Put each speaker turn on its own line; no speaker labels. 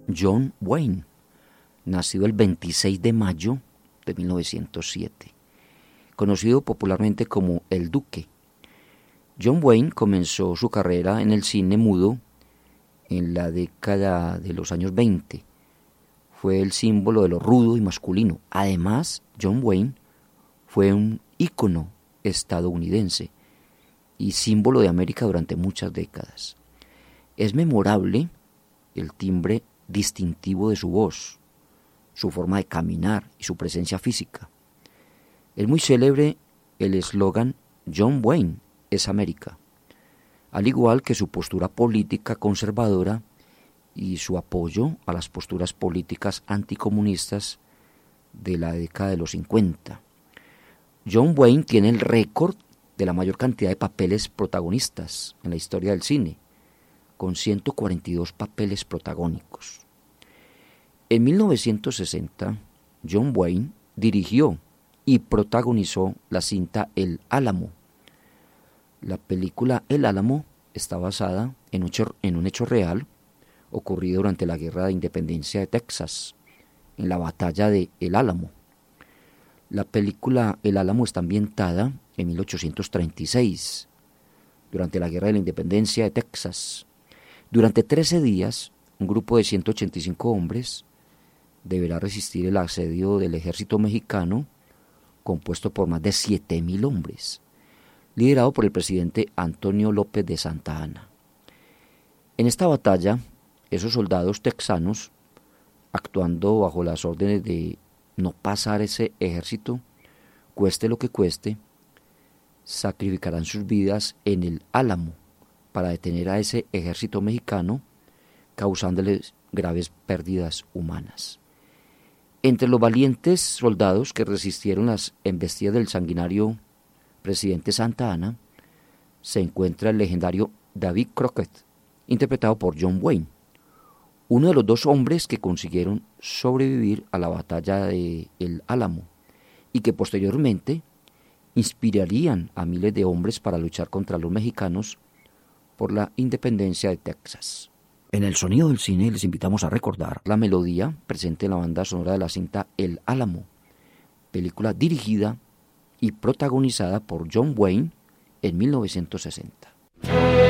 John Wayne, nacido el 26 de mayo de 1907, conocido popularmente como El Duque. John Wayne comenzó su carrera en el cine mudo en la década de los años 20. Fue el símbolo de lo rudo y masculino. Además, John Wayne fue un ícono estadounidense y símbolo de América durante muchas décadas. Es memorable el timbre distintivo de su voz, su forma de caminar y su presencia física. Es muy célebre el eslogan John Wayne es América, al igual que su postura política conservadora y su apoyo a las posturas políticas anticomunistas de la década de los 50. John Wayne tiene el récord de la mayor cantidad de papeles protagonistas en la historia del cine, con 142 papeles protagónicos. En 1960, John Wayne dirigió y protagonizó la cinta El Álamo. La película El Álamo está basada en un hecho real ocurrido durante la Guerra de Independencia de Texas, en la batalla de El Álamo. La película El Álamo está ambientada en 1836, durante la Guerra de la Independencia de Texas. Durante 13 días, un grupo de 185 hombres deberá resistir el asedio del ejército mexicano, compuesto por más de 7,000 hombres, liderado por el presidente Antonio López de Santa Anna. En esta batalla, esos soldados texanos, actuando bajo las órdenes de no pasar ese ejército, cueste lo que cueste, sacrificarán sus vidas en el Álamo para detener a ese ejército mexicano, causándoles graves pérdidas humanas. Entre los valientes soldados que resistieron las embestidas del sanguinario presidente Santa Anna, se encuentra el legendario David Crockett, interpretado por John Wayne, uno de los 2 hombres que consiguieron sobrevivir a la batalla de El Álamo y que posteriormente inspirarían a miles de hombres para luchar contra los mexicanos por la independencia de Texas. En el sonido del cine les invitamos a recordar la melodía presente en la banda sonora de la cinta El Álamo, película dirigida y protagonizada por John Wayne en 1960.